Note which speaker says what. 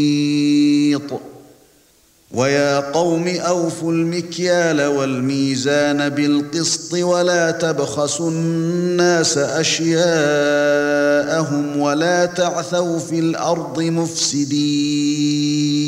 Speaker 1: وَيَا قَوْمِ أَوْفُوا الْمِكْيَالَ وَالْمِيزَانَ بِالْقِسْطِ وَلَا تَبْخَسُوا النَّاسَ أَشْيَاءَهُمْ وَلَا تَعْثَوْا فِي الْأَرْضِ مُفْسِدِينَ